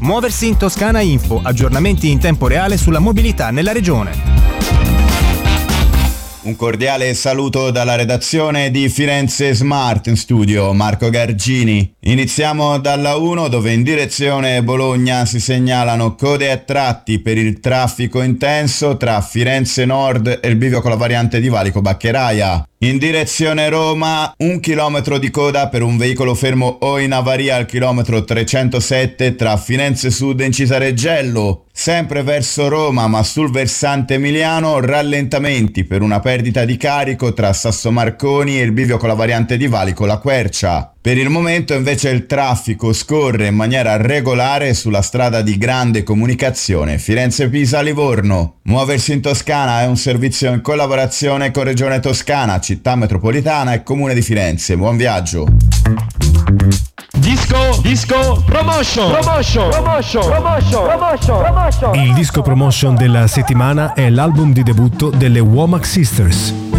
Muoversi in Toscana Info, aggiornamenti in tempo reale sulla mobilità nella regione. Un cordiale saluto dalla redazione di Firenze Smart, in studio Marco Gargini. Iniziamo dalla 1, dove in direzione Bologna si segnalano code a tratti per il traffico intenso tra Firenze Nord e il bivio con la variante di Valico Baccheraia. In direzione Roma, 1 chilometro di coda per un veicolo fermo o in avaria al chilometro 307 tra Firenze Sud e Incisa Reggello. Sempre verso Roma, ma sul versante emiliano, rallentamenti per una perdita di carico tra Sassomarconi e il bivio con la variante di Valico La Quercia. Per il momento invece il traffico scorre in maniera regolare sulla strada di grande comunicazione Firenze-Pisa-Livorno. Muoversi in Toscana è un servizio in collaborazione con Regione Toscana, Città Metropolitana e Comune di Firenze. Buon viaggio! Disco promotion. Il disco promotion della settimana è l'album di debutto delle Womack Sisters.